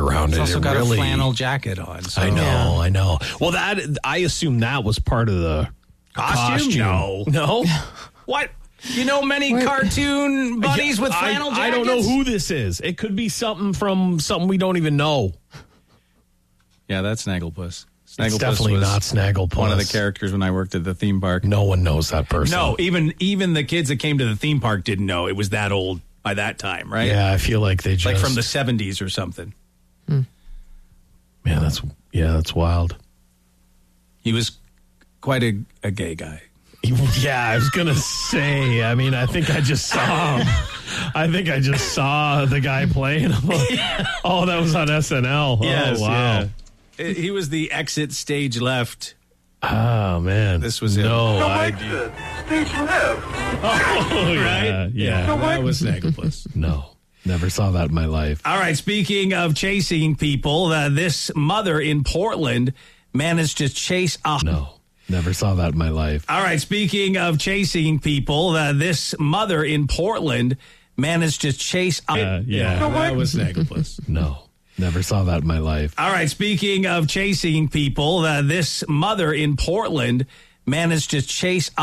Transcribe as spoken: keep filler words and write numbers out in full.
around It's it. also it got really, a flannel jacket on. So. I know, Yeah. I know. Well, that I assume that was part of the Costume? costume. No. No? What? You know many What? cartoon bunnies Yeah, with I- flannel jackets? I don't know who this is. It could be something from something we don't even know. Yeah, that's Snagglepuss. It's Snagglepuss definitely was not Snagglepuss. one of the characters when I worked at the theme park. No one knows that person. No, even even the kids that came to the theme park didn't know it was that old by that time, right? Yeah, I feel like they just Like from the seventies or something. Man, that's yeah, that's wild. He was quite a, a gay guy. Yeah, I was gonna say. I mean, I think I just saw him. I think I just saw the guy playing him. Oh, that was on S N L. Yes, oh, wow. yeah. He was the exit stage left. Oh man, This was him. no No idea. exit. Stage left. Oh, yeah, Right? yeah. That was Snagglepuss. No, never saw that in my life. All right, speaking of chasing people, uh, this mother in Portland managed to chase a... No, never saw that in my life. All right, speaking of chasing people, uh, this mother in Portland managed to chase a... Uh, yeah, No that exit. was Snagglepuss. no, never saw that in my life. All right, speaking of chasing people, uh, this mother in Portland managed to chase a...